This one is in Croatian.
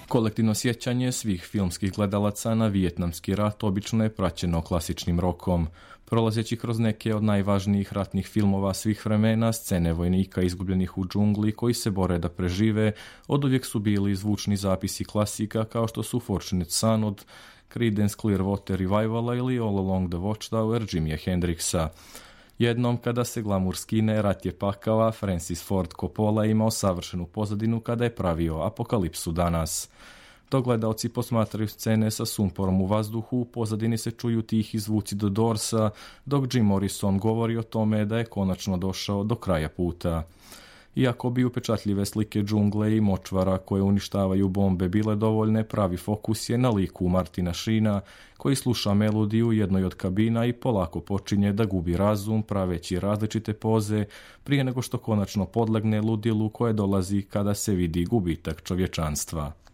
Kolektivno sjećanje svih filmskih gledalaca na vijetnamski rat obično je praćeno klasičnim rokom. Prolazeći kroz neke od najvažnijih ratnih filmova svih vremena, scene vojnika izgubljenih u džungli koji se bore da prežive, oduvijek su bili zvučni zapisi klasika kao što su Fortunate Son od Creedence Clearwater Revivala ili All Along the Watchtower Jimija Hendrixa. Jednom kada se glamur skine, rat je pakao, Francis Ford Coppola je imao savršenu pozadinu kada je pravio Apokalipsu danas. Dok gledalci posmatraju scene sa sumporom u vazduhu, u pozadini se čuju tihi zvuci The Doorsa, dok Jim Morrison govori o tome da je konačno došao do kraja puta. Iako bi upečatljive slike džungle i močvara koje uništavaju bombe bile dovoljne, pravi fokus je na liku Martina Sheena, koji sluša melodiju u jednoj od kabina i polako počinje da gubi razum, praveći različite poze, prije nego što konačno podlegne ludilu koje dolazi kada se vidi gubitak čovječanstva.